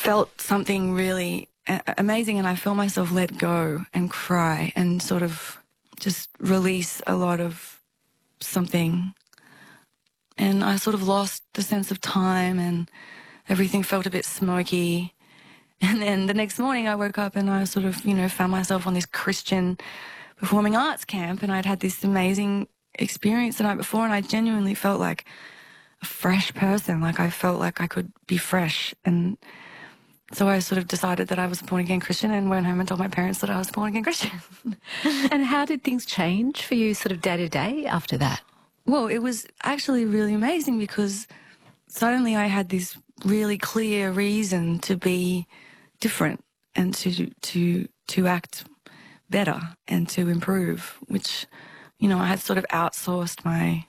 felt something really amazing, and I felt myself let go and cry and sort of just release a lot of something. And I sort of lost the sense of time, and everything felt a bit smoky. And then the next morning I woke up and I sort of, found myself on this Christian performing arts camp, and I'd had this amazing experience the night before, and I genuinely felt like a fresh person. Like I felt like I could be fresh. And so I sort of decided that I was a born-again Christian and went home and told my parents that I was a born-again Christian. And how did things change for you sort of day to day after that? Well, it was actually really amazing because suddenly I had this really clear reason to be different and to act better and to improve, which, I had sort of outsourced my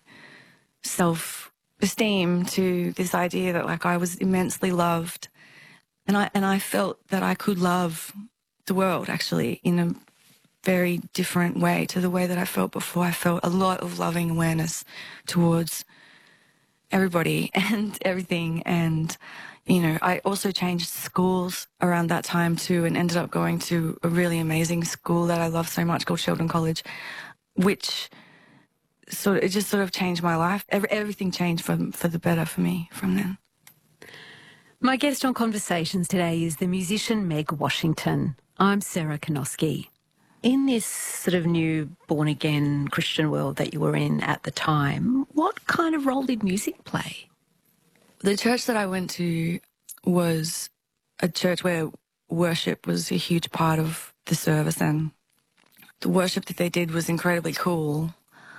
self-esteem to this idea that like I was immensely loved, and I felt that I could love the world actually in a very different way to the way that I felt before. I felt a lot of loving awareness towards everybody and everything. And, I also changed schools around that time too, and ended up going to a really amazing school that I love so much called Sheldon College, which it just sort of changed my life. Everything changed for the better for me from then. My guest on Conversations today is the musician Meg Washington. I'm Sarah Kanoski. In this sort of new born-again Christian world that you were in at the time, what kind of role did music play? The church that I went to was a church where worship was a huge part of the service, and the worship that they did was incredibly cool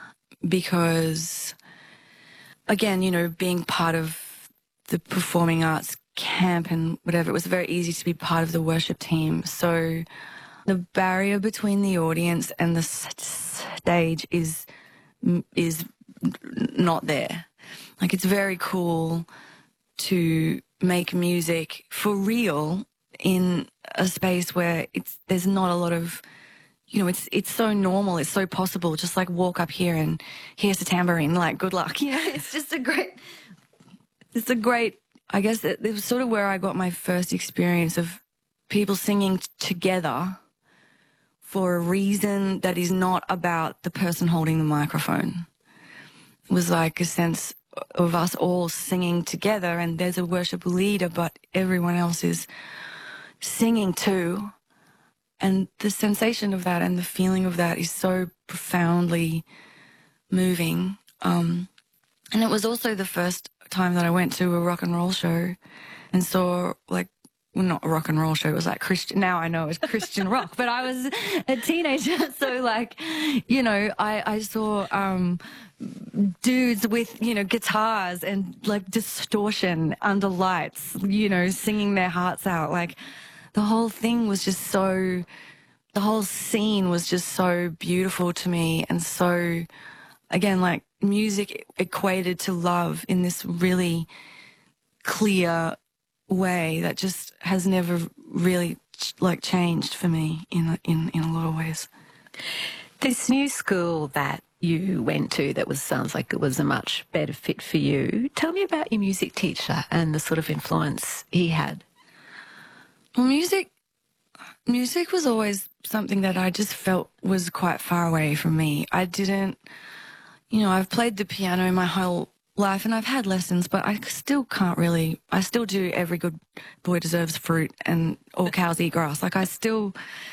because, again, being part of the performing arts camp and whatever, it was very easy to be part of the worship team. So the barrier between the audience and the stage is not there. Like, it's very cool to make music for real in a space where there's not a lot of, it's so normal, it's so possible. Just like walk up here and here's the tambourine, like good luck. It's just a great, I guess it was sort of where I got my first experience of people singing together for a reason that is not about the person holding the microphone. It was like a sense of us all singing together, and there's a worship leader, but everyone else is singing too. And the sensation of that and the feeling of that is so profoundly moving. And it was also the first time that I went to a rock and roll show and saw, like, well, not a rock and roll show, it was like Christian, now I know it's Christian rock, but I was a teenager, so like, I saw dudes with, guitars and like distortion under lights, singing their hearts out. Like, the whole thing was just the whole scene was just so beautiful to me, and so, again, like, music equated to love in this really clear way that just has never really changed for me in a lot of ways. This new school that you went to that sounds like it was a much better fit for you. Tell me about your music teacher and the sort of influence he had. Well, music was always something that I just felt was quite far away from me. I didn't, I've played the piano my whole life and I've had lessons, but I still do Every Good Boy Deserves Fruit and All Cows Eat Grass. Like, I still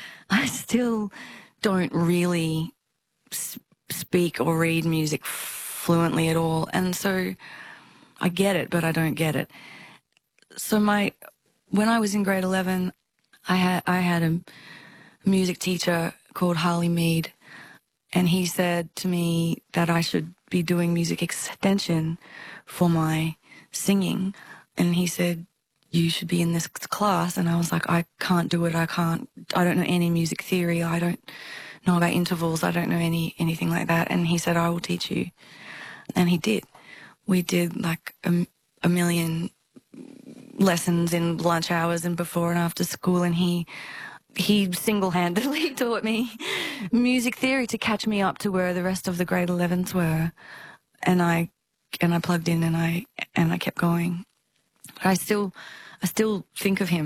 don't really speak or read music fluently at all. And so I get it, but I don't get it. So when I was in grade 11, I had a music teacher called Harley Mead, and he said to me that I should be doing music extension for my singing. And he said, you should be in this class. And I was like, I can't do it. I don't know any music theory. I don't know about intervals. I don't know anything like that. And he said, I will teach you. And he did. We did like a million lessons in lunch hours and before and after school. And he single-handedly taught me music theory to catch me up to where the rest of the grade 11s were. And I plugged in and I kept going. I still think of him